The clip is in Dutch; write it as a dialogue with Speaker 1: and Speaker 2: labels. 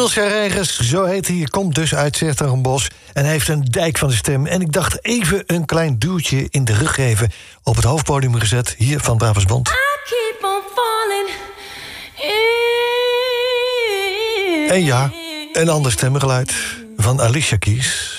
Speaker 1: Niels Herreges, zo heet hij, komt dus uit 's-Hertogenbosch en hij heeft een dijk van de stem. En ik dacht even een klein duwtje in de rug geven, op het hoofdpodium gezet, hier van Brabants Bond.
Speaker 2: I keep on falling in.
Speaker 1: En ja, een ander stemmengeluid van Alicia Keys.